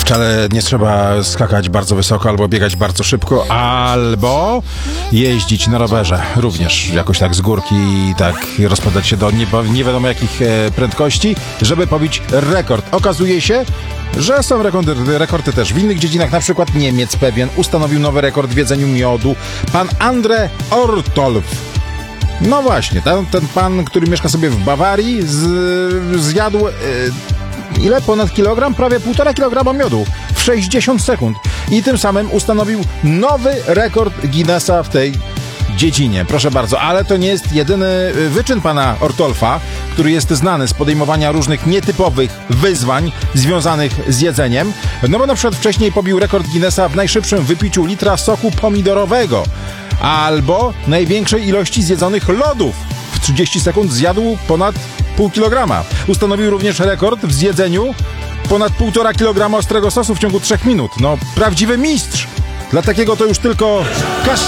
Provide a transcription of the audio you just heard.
Wcale nie trzeba skakać bardzo wysoko, albo biegać bardzo szybko, albo jeździć na rowerze również jakoś tak z górki i tak rozpadać się do nie wiadomo jakich prędkości, żeby pobić rekord. Okazuje się, że są rekordy też w innych dziedzinach, na przykład Niemiec pewien ustanowił nowy rekord w jedzeniu miodu. Pan Andre Ortolf. No właśnie, ten pan, który mieszka sobie w Bawarii, zjadł ile? Ponad kilogram? Prawie 1,5 kilograma miodu w 60 sekund. I tym samym ustanowił nowy rekord Guinnessa w tej dziedzinie. Proszę bardzo, ale to nie jest jedyny wyczyn pana Ortolfa, który jest znany z podejmowania różnych nietypowych wyzwań związanych z jedzeniem. No bo na przykład wcześniej pobił rekord Guinnessa w najszybszym wypiciu litra soku pomidorowego. Albo największej ilości zjedzonych lodów. W 30 sekund zjadł ponad 0,5 kilograma. Ustanowił również rekord w zjedzeniu ponad 1,5 kilograma ostrego sosu w ciągu 3 minut. No, prawdziwy mistrz. Dla takiego to już tylko